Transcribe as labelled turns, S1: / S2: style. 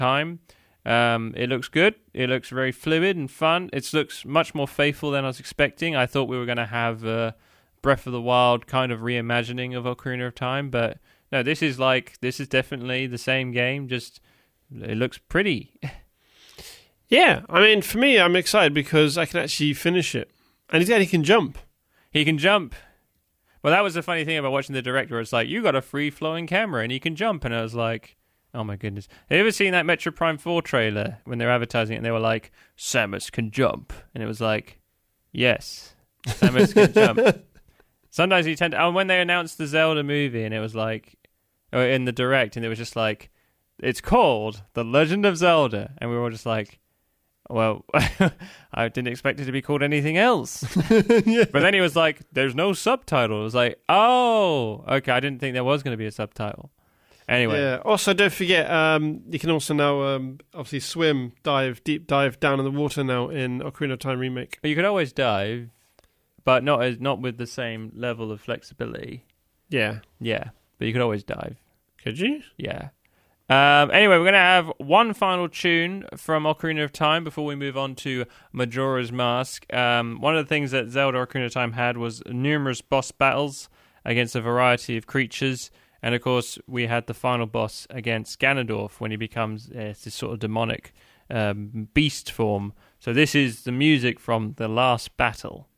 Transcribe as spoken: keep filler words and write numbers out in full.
S1: Time. Um, it looks good. It looks very fluid and fun. It looks much more faithful than I was expecting. I thought we were going to have a Breath of the Wild kind of reimagining of Ocarina of Time, but no, this is like this is definitely the same game. Just it looks pretty.
S2: Yeah, I mean, for me, I'm excited because I can actually finish it, and he can jump.
S1: He can jump. Well, that was the funny thing about watching the director. It's like you got a free flowing camera and you can jump, and I was like, oh my goodness. Have you ever seen that Metro Prime four trailer when they're advertising it and they were like, Samus can jump? And it was like, yes, Samus can jump. Sometimes you tend to... Oh, when they announced the Zelda movie and it was like... Or in the direct and it was just like, it's called The Legend of Zelda. And we were all just like, well, I didn't expect it to be called anything else. Yeah. But then he was like, there's no subtitle. It was like, oh, okay, I didn't think there was going to be a subtitle. Anyway.
S2: Yeah. Also, don't forget, um, you can also now um, obviously swim, dive, deep dive down in the water now in Ocarina of Time Remake.
S1: You could always dive, but not as not with the same level of flexibility.
S2: Yeah.
S1: Yeah, but you could always dive.
S2: Could you?
S1: Yeah. Um, anyway, we're going to have one final tune from Ocarina of Time before we move on to Majora's Mask. Um, one of the things that Zelda Ocarina of Time had was numerous boss battles against a variety of creatures. And, of course, we had the final boss against Ganondorf when he becomes uh, this sort of demonic um, beast form. So this is the music from the last battle.